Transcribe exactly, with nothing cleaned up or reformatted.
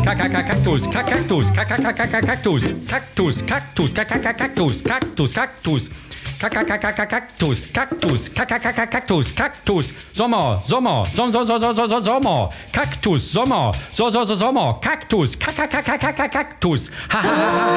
Kaktus, Kaktus, Kaktus, Kaktus, Kaktus, Kaktus, Kaktus, Kaktus. Kaktus, Kaktus, Kaktus, Kaktus, Sommer, Sommer, Sommer, Sommer, Sommer, Kaktus, Sommer, so, so, so, Sommer, Kaktus, Kaktus, ha, ha, ha, ha.